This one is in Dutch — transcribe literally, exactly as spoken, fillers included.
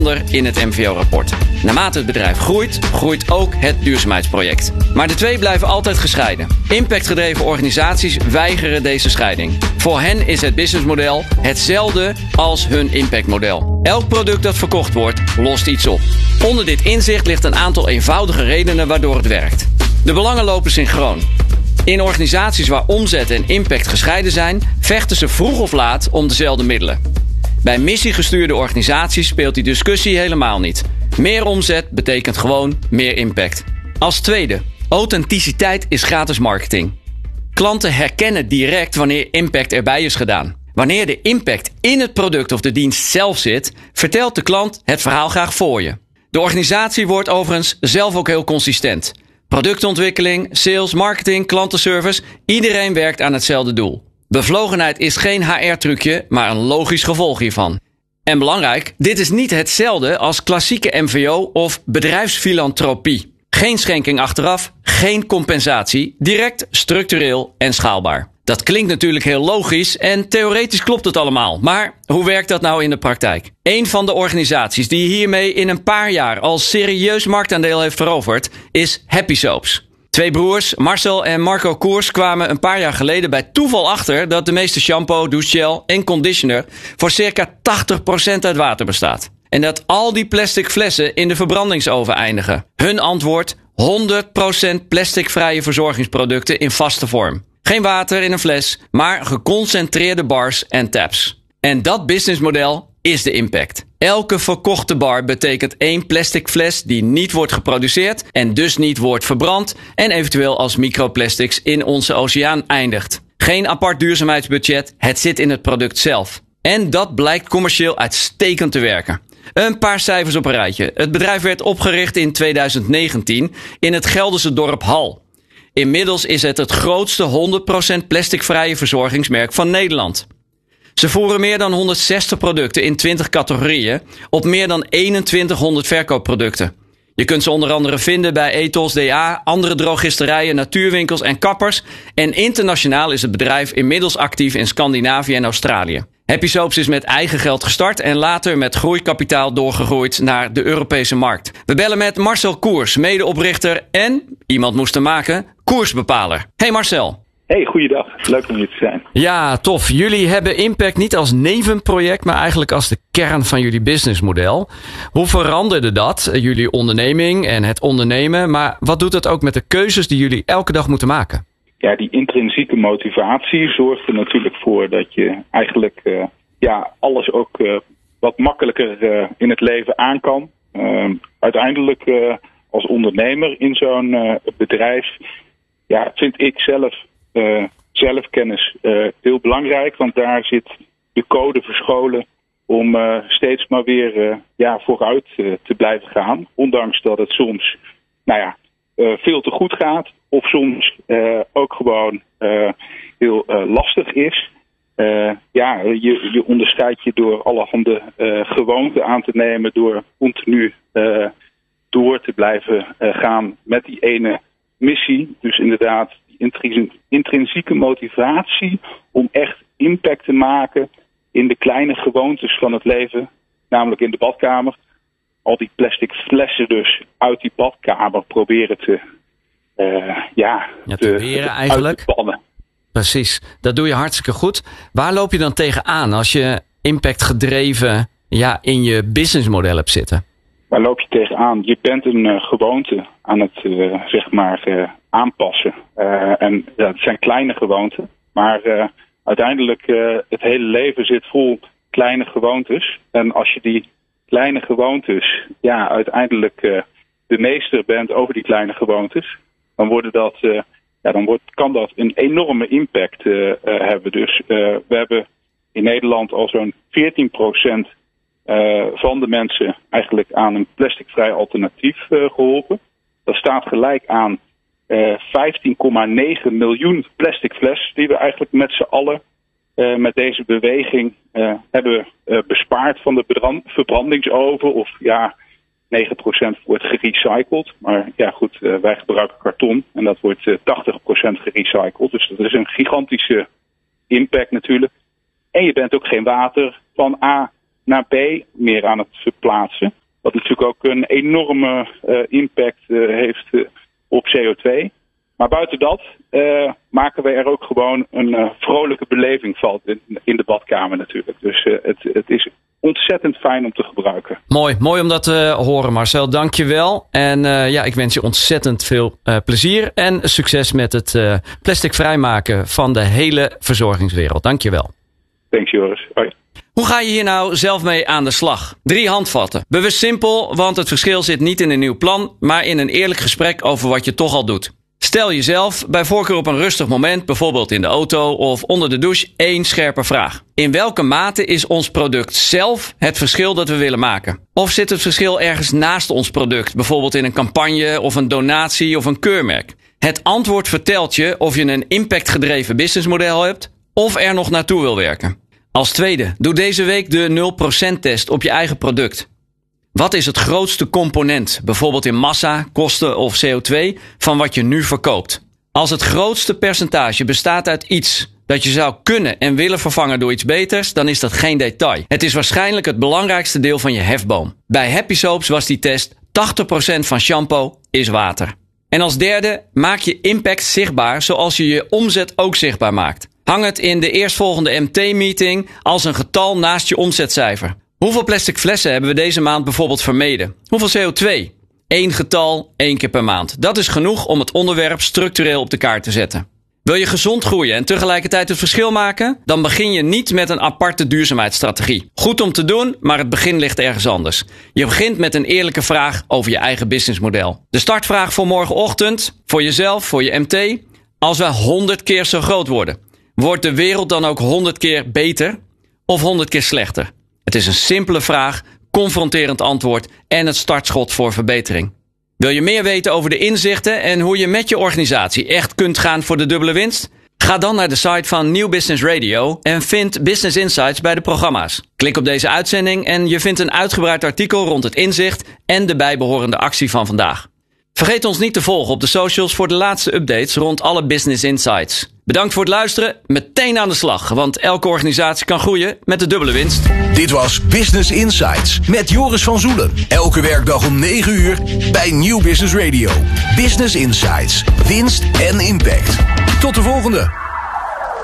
in het M V O-rapport. Naarmate het bedrijf groeit, groeit ook het duurzaamheidsproject. Maar de twee blijven altijd gescheiden. Impactgedreven organisaties weigeren deze scheiding. Voor hen is het businessmodel hetzelfde als hun impactmodel. Elk product dat verkocht wordt, lost iets op. Onder dit inzicht ligt een aantal eenvoudige redenen waardoor het werkt. De belangen lopen synchroon. In organisaties waar omzet en impact gescheiden zijn, vechten ze vroeg of laat om dezelfde middelen. Bij missiegestuurde organisaties speelt die discussie helemaal niet. Meer omzet betekent gewoon meer impact. Als tweede, authenticiteit is gratis marketing. Klanten herkennen direct wanneer impact erbij is gedaan. Wanneer de impact in het product of de dienst zelf zit, vertelt de klant het verhaal graag voor je. De organisatie wordt overigens zelf ook heel consistent. Productontwikkeling, sales, marketing, klantenservice, iedereen werkt aan hetzelfde doel. Bevlogenheid is geen H R-trucje, maar een logisch gevolg hiervan. En belangrijk, dit is niet hetzelfde als klassieke M V O of bedrijfsfilantropie. Geen schenking achteraf, geen compensatie, direct, structureel en schaalbaar. Dat klinkt natuurlijk heel logisch en theoretisch klopt het allemaal. Maar hoe werkt dat nou in de praktijk? Een van de organisaties die hiermee in een paar jaar al serieus marktaandeel heeft veroverd, is Happy Soaps. Twee broers, Marcel en Marco Koers, kwamen een paar jaar geleden bij toeval achter dat de meeste shampoo, douchegel en conditioner voor circa tachtig procent uit water bestaat. En dat al die plastic flessen in de verbrandingsoven eindigen. Hun antwoord: honderd procent plasticvrije verzorgingsproducten in vaste vorm. Geen water in een fles, maar geconcentreerde bars en tabs. En dat businessmodel is de impact. Elke verkochte bar betekent één plastic fles die niet wordt geproduceerd en dus niet wordt verbrand en eventueel als microplastics in onze oceaan eindigt. Geen apart duurzaamheidsbudget, het zit in het product zelf. En dat blijkt commercieel uitstekend te werken. Een paar cijfers op een rijtje. Het bedrijf werd opgericht in tweeduizend negentien in het Gelderse dorp Hal. Inmiddels is het het grootste honderd procent plasticvrije verzorgingsmerk van Nederland. Ze voeren meer dan honderdzestig producten in twintig categorieën op meer dan eenentwintighonderd verkoopproducten. Je kunt ze onder andere vinden bij Ethos, D A, andere drogisterijen, natuurwinkels en kappers. En internationaal is het bedrijf inmiddels actief in Scandinavië en Australië. Happy Soaps is met eigen geld gestart en later met groeikapitaal doorgegroeid naar de Europese markt. We bellen met Marcel Koers, medeoprichter en, iemand moest er maken, koersbepaler. Hey Marcel. Hey, goeiedag. Leuk om hier te zijn. Ja, tof. Jullie hebben impact niet als nevenproject, maar eigenlijk als de kern van jullie businessmodel. Hoe veranderde dat, jullie onderneming en het ondernemen? Maar wat doet het ook met de keuzes die jullie elke dag moeten maken? Ja, die intrinsieke motivatie zorgt er natuurlijk voor dat je eigenlijk uh, ja, alles ook uh, wat makkelijker uh, in het leven aan kan. Uh, uiteindelijk uh, als ondernemer in zo'n uh, bedrijf, ja, vind ik zelf uh, zelfkennis uh, heel belangrijk. Want daar zit de code verscholen om uh, steeds maar weer uh, ja, vooruit uh, te blijven gaan. Ondanks dat het soms, nou ja, uh, veel te goed gaat. Of soms uh, ook gewoon uh, heel uh, lastig is. Uh, ja, je, je onderscheidt je door allerhande uh, gewoonten aan te nemen. Door continu uh, door te blijven uh, gaan met die ene missie. Dus inderdaad, die intrinsie- intrinsieke motivatie om echt impact te maken in de kleine gewoontes van het leven. Namelijk in de badkamer. Al die plastic flessen dus uit die badkamer proberen te... Uh, ja, ja, te weren eigenlijk. Precies, dat doe je hartstikke goed. Waar loop je dan tegenaan als je impact gedreven ja, in je businessmodel hebt zitten? Waar loop je tegenaan? Je bent een uh, gewoonte aan het uh, zeg maar uh, aanpassen. Uh, en ja, het zijn kleine gewoonten. Maar uh, uiteindelijk uh, het hele leven zit vol kleine gewoontes. En als je die kleine gewoontes ja, uiteindelijk uh, de meester bent over die kleine gewoontes, dan worden dat, uh, ja, dan wordt, kan dat een enorme impact uh, uh, hebben. Dus uh, we hebben in Nederland al zo'n veertien procent uh, van de mensen eigenlijk aan een plasticvrij alternatief uh, geholpen. Dat staat gelijk aan uh, vijftien komma negen miljoen plastic fles die we eigenlijk met z'n allen uh, met deze beweging uh, hebben uh, bespaard van de bebrand- verbrandingsoven. Of ja, negen procent wordt gerecycled. Maar ja goed, uh, wij gebruiken karton en dat wordt uh, tachtig procent gerecycled. Dus dat is een gigantische impact natuurlijk. En je bent ook geen water van A naar B meer aan het verplaatsen. Wat natuurlijk ook een enorme uh, impact uh, heeft uh, op C O twee. Maar buiten dat uh, maken we er ook gewoon een uh, vrolijke beleving van in, in de badkamer natuurlijk. Dus uh, het, het is ontzettend fijn om te gebruiken. Mooi, mooi om dat te horen, Marcel. Dank je wel. En uh, ja, ik wens je ontzettend veel uh, plezier en succes met het uh, plastic vrijmaken van de hele verzorgingswereld. Dank je wel. Thanks, Joris. Hoi. Hoe ga je hier nou zelf mee aan de slag? Drie handvatten. Bewust simpel, want het verschil zit niet in een nieuw plan, maar in een eerlijk gesprek over wat je toch al doet. Stel jezelf, bij voorkeur op een rustig moment, bijvoorbeeld in de auto of onder de douche, één scherpe vraag. In welke mate is ons product zelf het verschil dat we willen maken? Of zit het verschil ergens naast ons product, bijvoorbeeld in een campagne of een donatie of een keurmerk? Het antwoord vertelt je of je een impactgedreven businessmodel hebt of er nog naartoe wil werken. Als tweede, doe deze week de nul procent test op je eigen product. Wat is het grootste component, bijvoorbeeld in massa, kosten of C O twee, van wat je nu verkoopt? Als het grootste percentage bestaat uit iets dat je zou kunnen en willen vervangen door iets beters, dan is dat geen detail. Het is waarschijnlijk het belangrijkste deel van je hefboom. Bij Happy Soaps was die test tachtig procent van shampoo is water. En als derde, maak je impact zichtbaar zoals je je omzet ook zichtbaar maakt. Hang het in de eerstvolgende M T-meeting als een getal naast je omzetcijfer. Hoeveel plastic flessen hebben we deze maand bijvoorbeeld vermeden? Hoeveel C O twee? Eén getal, één keer per maand. Dat is genoeg om het onderwerp structureel op de kaart te zetten. Wil je gezond groeien en tegelijkertijd het verschil maken? Dan begin je niet met een aparte duurzaamheidsstrategie. Goed om te doen, maar het begin ligt ergens anders. Je begint met een eerlijke vraag over je eigen businessmodel. De startvraag voor morgenochtend, voor jezelf, voor je M T. Als we honderd keer zo groot worden, wordt de wereld dan ook honderd keer beter of honderd keer slechter? Het is een simpele vraag, confronterend antwoord en het startschot voor verbetering. Wil je meer weten over de inzichten en hoe je met je organisatie echt kunt gaan voor de dubbele winst? Ga dan naar de site van Nieuw Business Radio en vind Business Insights bij de programma's. Klik op deze uitzending en je vindt een uitgebreid artikel rond het inzicht en de bijbehorende actie van vandaag. Vergeet ons niet te volgen op de socials voor de laatste updates rond alle Business Insights. Bedankt voor het luisteren. Meteen aan de slag, want elke organisatie kan groeien met de dubbele winst. Dit was Business Insights met Joris van Zoelen. Elke werkdag om negen uur bij Nieuw Business Radio. Business Insights. Winst en impact. Tot de volgende.